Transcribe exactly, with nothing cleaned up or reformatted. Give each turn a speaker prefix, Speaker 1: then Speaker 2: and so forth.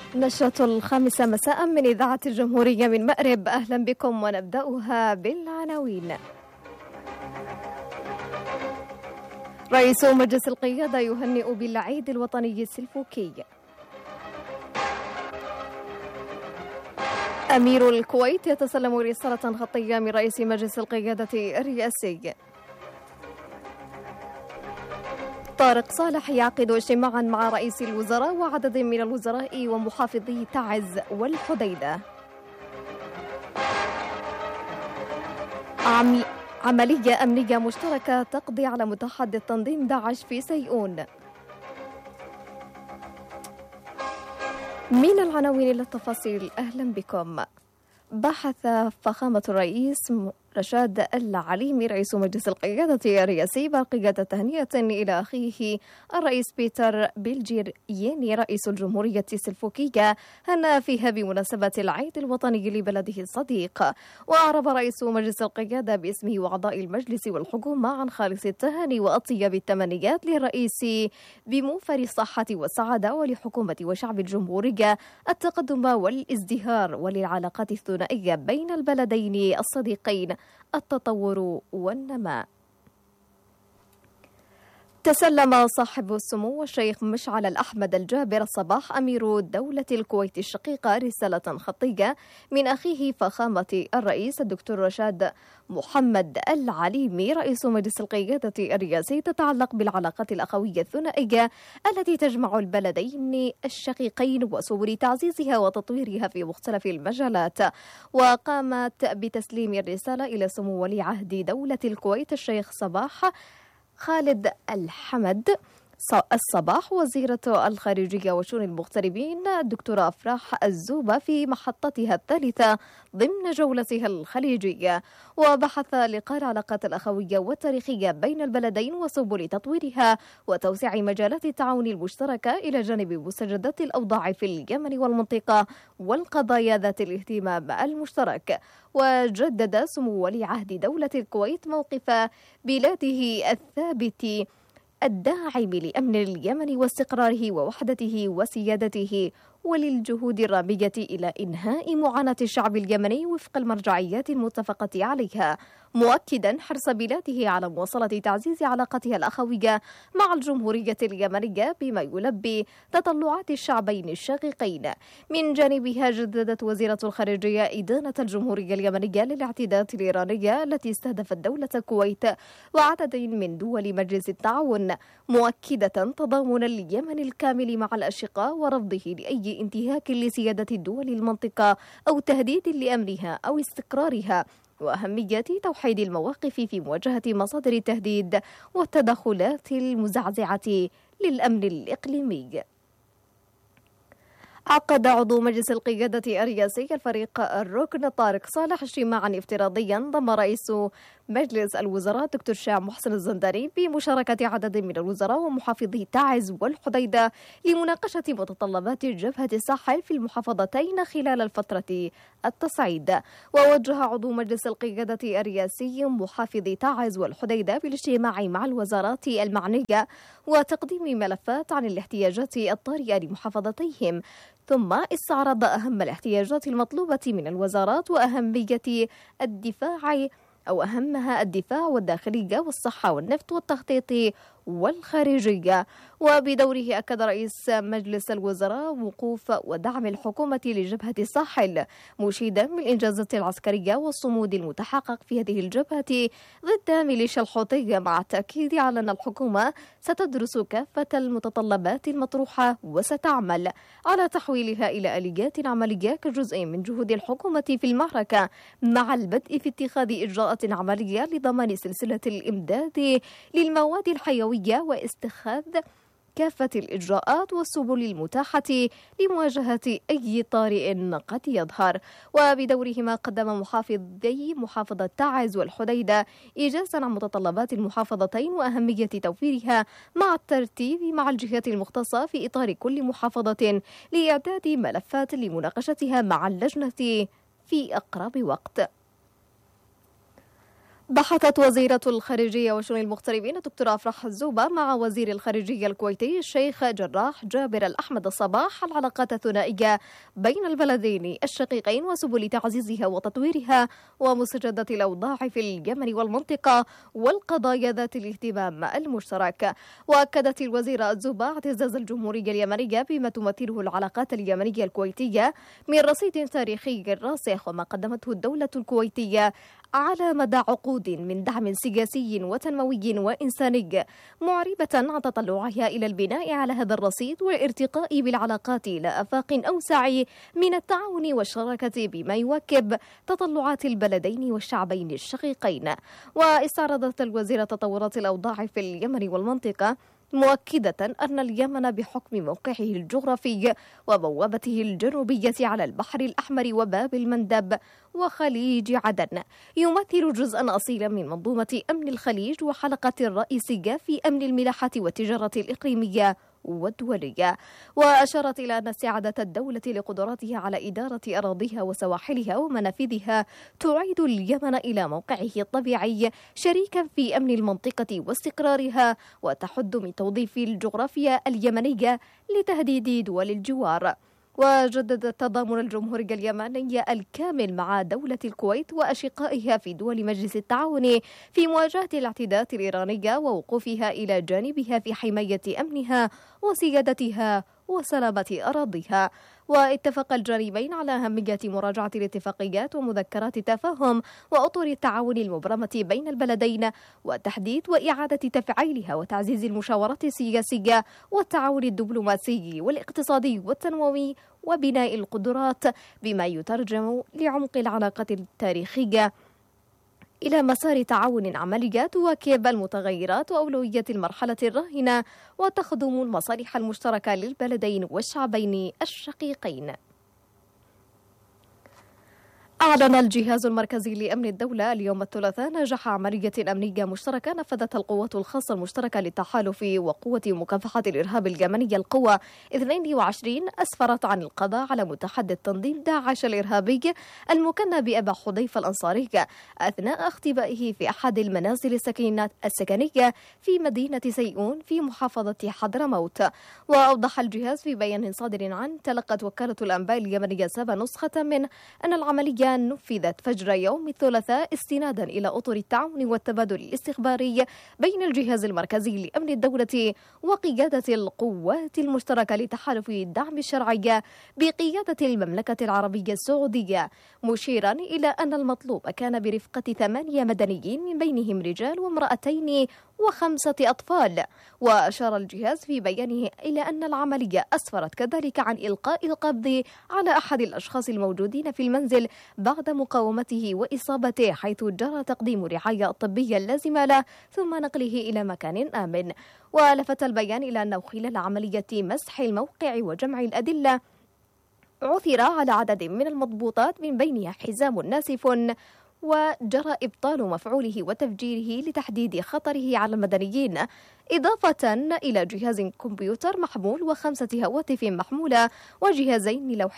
Speaker 1: نشرة الخامسة مساء من إذاعة الجمهورية من مأرب، أهلا بكم ونبدأها بالعناوين. رئيس مجلس القيادة يهنئ بالعيد الوطني السلفوكي. أمير الكويت يتسلم رسالة خطية من رئيس مجلس القيادة الرئاسي. طارق صالح يعقد اجتماعا مع رئيس الوزراء وعدد من الوزراء ومحافظي تعز والحديدة. عم... عملية أمنية مشتركة تقضي على متحدث تنظيم داعش في سيئون. من العناوين إلى التفاصيل، أهلا بكم. بحث فخامة الرئيس رشاد العليمي رئيس مجلس القيادة الرئاسي برقية تهنئة إلى أخيه الرئيس بيتر بيلجيريني رئيس الجمهورية السلفوكية هنأ فيها بمناسبة العيد الوطني لبلده الصديق. وأعرب رئيس مجلس القيادة باسمه وأعضاء المجلس والحكومة عن خالص التهاني وأطيب التمنيات للرئيس بموفر الصحة والسعادة ولحكومة وشعب الجمهورية التقدم والازدهار وللعلاقات الثنائية بين البلدين الصديقين التطور والنماء. تسلم صاحب السمو الشيخ مشعل الأحمد الجابر الصباح أمير دولة الكويت الشقيقة رسالة خطية من أخيه فخامة الرئيس الدكتور رشاد محمد العليمي رئيس مجلس القيادة الرئاسي تتعلق بالعلاقات الأخوية الثنائية التي تجمع البلدين الشقيقين وسبل تعزيزها وتطويرها في مختلف المجالات. وقامت بتسليم الرسالة إلى سمو ولي عهد دولة الكويت الشيخ صباح خالد الحمد الصباح وزيرة الخارجية وشؤون المغتربين الدكتورة أفراح الزوبة في محطتها الثالثة ضمن جولتها الخليجية. وبحث لقاء العلاقات الأخوية والتاريخية بين البلدين وسبل تطويرها وتوسيع مجالات التعاون المشتركة إلى جانب مستجدات الأوضاع في اليمن والمنطقة والقضايا ذات الاهتمام المشترك. وجدد سمو ولي عهد دولة الكويت موقف بلاده الثابت الداعم لأمن اليمن واستقراره ووحدته وسيادته وللجهود الرامية إلى إنهاء معاناة الشعب اليمني وفق المرجعيات المتفقة عليها، مؤكدا حرص بلاده على مواصلة تعزيز علاقتها الأخوية مع الجمهورية اليمنية بما يلبي تطلعات الشعبين الشقيقين. من جانبها جددت وزيرة الخارجية إدانة الجمهورية اليمنية للاعتداءات الإيرانية التي استهدفت دولة الكويت وعدد من دول مجلس التعاون، مؤكدة تضامن اليمن الكامل مع الأشقاء ورفضه لأي انتهاك لسيادة الدول المنطقة أو تهديد لأمنها أو استقرارها، وأهمية توحيد المواقف في مواجهة مصادر التهديد والتدخلات المزعزعة للأمن الإقليمي. عقد عضو مجلس القيادة الرئاسي الفريق الركن طارق صالح اجتماعا افتراضيا ضم رئيس مجلس الوزراء دكتور شام محسن الزنداني بمشاركة عدد من الوزراء ومحافظي تعز والحديدة لمناقشة متطلبات جبهة الساحل في المحافظتين خلال الفترة التصعيد. ووجه عضو مجلس القيادة الرئاسي محافظي تعز والحديدة بالاجتماع مع الوزارات المعنية وتقديم ملفات عن الاحتياجات الطارئة لمحافظتيهم، ثم استعرض أهم الاحتياجات المطلوبة من الوزارات وأهمية الدفاع أو أهمها الدفاع والداخلية والصحة والنفط والتخطيط والخارجية. وبدوره أكد رئيس مجلس الوزراء وقوف ودعم الحكومة لجبهة الساحل، مشيدا بالإنجازات العسكرية والصمود المتحقق في هذه الجبهة ضد ميليشيا الحوثية، مع التأكيد على أن الحكومة ستدرس كافة المتطلبات المطروحة وستعمل على تحويلها إلى آليات عملية كجزء من جهود الحكومة في المعركة مع البدء في اتخاذ إجراءات عملية لضمان سلسلة الإمداد للمواد الحيوية واستخاذ كافة الإجراءات والسبل المتاحة لمواجهة أي طارئ قد يظهر. وبدورهما قدم محافظي محافظة تعز والحديدة إيجازا عن متطلبات المحافظتين وأهمية توفيرها مع الترتيب مع الجهات المختصة في إطار كل محافظة لإعداد ملفات لمناقشتها مع اللجنة في أقرب وقت. بحثت وزيرة الخارجية وشؤون المغتربين الدكتورة أفراح الزوبة مع وزير الخارجية الكويتي الشيخ جراح جابر الأحمد الصباح العلاقات الثنائية بين البلدين الشقيقين وسبل تعزيزها وتطويرها ومستجدات الأوضاع في اليمن والمنطقة والقضايا ذات الاهتمام المشترك. وأكدت الوزيرة الزوبة اعتزاز الجمهورية اليمنية بما تمثله العلاقات اليمنية الكويتية من رصيد تاريخي راسخ وما قدمته الدولة الكويتية على مدى عقود من دعم سياسي وتنموي وإنساني، معربة عن تطلعها إلى البناء على هذا الرصيد والارتقاء بالعلاقات إلى آفاق أوسع من التعاون والشراكة بما يواكب تطلعات البلدين والشعبين الشقيقين. واستعرضت الوزيرة تطورات الأوضاع في اليمن والمنطقة، مؤكدة أن اليمن بحكم موقعه الجغرافي وبوابته الجنوبية على البحر الأحمر وباب المندب وخليج عدن يمثل جزءا أصيلا من منظومة أمن الخليج وحلقة رئيسية في أمن الملاحة والتجارة الإقليمية والدولية. وأشارت إلى أن استعادة الدولة لقدراتها على إدارة أراضيها وسواحلها ومنافذها تعيد اليمن إلى موقعه الطبيعي شريكا في أمن المنطقة واستقرارها، وتحد من توظيف الجغرافيا اليمنية لتهديد دول الجوار. وجدد التضامن الجمهوري اليمني الكامل مع دولة الكويت وأشقائها في دول مجلس التعاون في مواجهة الاعتداءات الإيرانية ووقوفها إلى جانبها في حماية أمنها وسيادتها وسلامة أراضيها. واتفق الجانبين على أهمية مراجعة الاتفاقيات ومذكرات التفاهم وأطر التعاون المبرمة بين البلدين وتحديد وإعادة تفعيلها وتعزيز المشاورات السياسية والتعاون الدبلوماسي والاقتصادي والتنموي وبناء القدرات، بما يترجم لعمق العلاقات التاريخية إلى مسار تعاون عملي تواكب المتغيرات وأولوية المرحلة الراهنة وتخدم المصالح المشتركة للبلدين والشعبين الشقيقين. أعلن الجهاز المركزي لأمن الدولة اليوم الثلاثاء نجاح عملية أمنية مشتركة نفذتها القوات الخاصة المشتركة للتحالف وقوة مكافحة الإرهاب اليمنية القوى اثنين وعشرين أسفرت عن القضاء على متحدث تنظيم داعش الإرهابي المكنى بأبا حذيفة الأنصاري أثناء اختبائه في أحد المنازل السكنية في مدينة سيئون في محافظة حضرموت. وأوضح الجهاز في بيان صادر عنه تلقت وكالة الأنباء اليمنية سبا نسخة من أن العملية نفذت فجر يوم الثلاثاء استنادا إلى أطر التعاون والتبادل الاستخباري بين الجهاز المركزي لأمن الدولة وقيادة القوات المشتركة لتحالف الدعم الشرعي بقيادة المملكة العربية السعودية، مشيرا إلى أن المطلوب كان برفقة ثمانية مدنيين من بينهم رجال وامرأتين وخمسة أطفال. وأشار الجهاز في بيانه إلى أن العملية أسفرت كذلك عن إلقاء القبض على أحد الأشخاص الموجودين في المنزل بعد مقاومته وإصابته، حيث جرى تقديم رعاية طبية لازمة له ثم نقله إلى مكان آمن. ولفت البيان إلى أنه خلال عملية مسح الموقع وجمع الأدلة عثر على عدد من المضبوطات من بينها حزام ناسف، وجرى إبطال مفعوله وتفجيره لتحديد خطره على المدنيين، إضافة إلى جهاز كمبيوتر محمول وخمسة هواتف محمولة وجهازين لوح